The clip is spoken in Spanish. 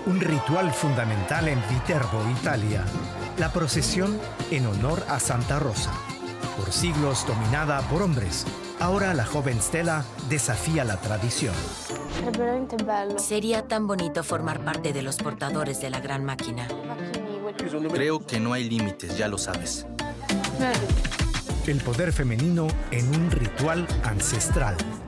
Un ritual fundamental en Viterbo, Italia. La procesión en honor a Santa Rosa. Por siglos dominada por hombres, ahora la joven Stella desafía la tradición. Sería tan bonito formar parte de los portadores de la gran máquina. Creo que no hay límites, ya lo sabes. El poder femenino en un ritual ancestral.